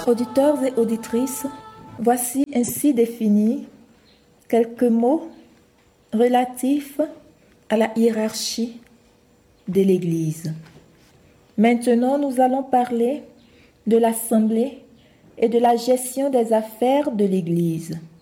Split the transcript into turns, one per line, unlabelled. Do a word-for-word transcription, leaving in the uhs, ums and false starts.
Auditeurs et auditrices, voici ainsi définis quelques mots relatifs à la hiérarchie de l'Église. Maintenant, nous allons parler de l'Assemblée et de la gestion des affaires de l'Église.